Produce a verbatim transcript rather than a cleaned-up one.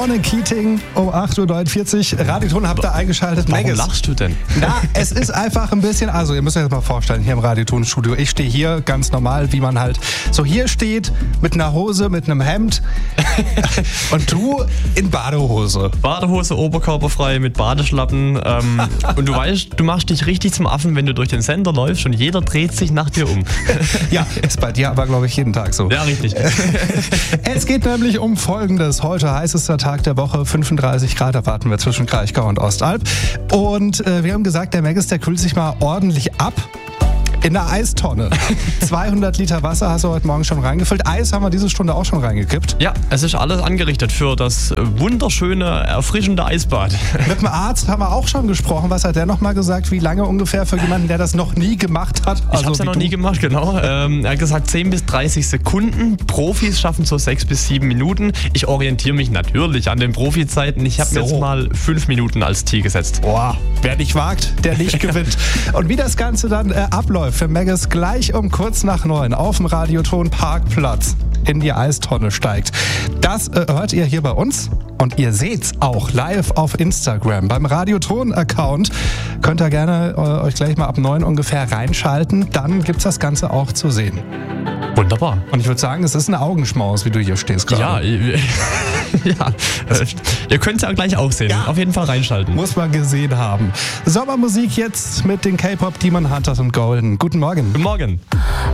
Ronan Keating um acht Uhr neunundvierzig. Radioton habt ihr eingeschaltet. Warum Maggis. lachst du denn? Na, es ist einfach ein bisschen, also ihr müsst euch das mal vorstellen, hier im Radioton-Studio. Ich stehe hier ganz normal, wie man halt so hier steht, mit einer Hose, mit einem Hemd und du in Badehose. Badehose, oberkörperfrei mit Badeschlappen. Ähm, und du weißt, du machst dich richtig zum Affen, wenn du durch den Sender läufst und jeder dreht sich nach dir um. Ja, ist bei dir aber, glaube ich, jeden Tag so. Ja, richtig. Es geht nämlich um Folgendes. Heute heißester Tag der Woche, fünfunddreißig Grad erwarten wir zwischen Kraichgau und Ostalb. Und äh, wir haben gesagt, der Maggis, der kühlt sich mal ordentlich ab. In der Eistonne. zweihundert Liter Wasser hast du heute Morgen schon reingefüllt. Eis haben wir diese Stunde auch schon reingekippt. Ja, es ist alles angerichtet für das wunderschöne, erfrischende Eisbad. Mit dem Arzt haben wir auch schon gesprochen. Was hat der noch mal gesagt? Wie lange ungefähr für jemanden, der das noch nie gemacht hat? Ich Also habe es ja noch du? nie gemacht, genau. Ähm, er hat gesagt zehn bis dreißig Sekunden. Profis schaffen so sechs bis sieben Minuten. Ich orientiere mich natürlich an den Profizeiten. Ich habe So. mir jetzt mal fünf Minuten als Ziel gesetzt. Boah, wer nicht wagt, der nicht gewinnt. Und wie das Ganze dann äh, abläuft für Maggis, gleich um kurz nach neun auf dem Radioton Parkplatz in die Eistonne steigt. Das äh, hört ihr hier bei uns und ihr seht's auch live auf Instagram. Beim Radioton-Account könnt ihr gerne äh, euch gleich mal ab neun ungefähr reinschalten. Dann gibt's das Ganze auch zu sehen. Wunderbar. Und ich würde sagen, es ist eine Augenschmaus, wie du hier stehst gerade. Ja, ja. Äh, ihr könnt es ja gleich auch sehen. Ja. Auf jeden Fall reinschalten. Muss man gesehen haben. Sommermusik jetzt mit den K-Pop Demon Hunters und Golden. Guten Morgen. Guten Morgen.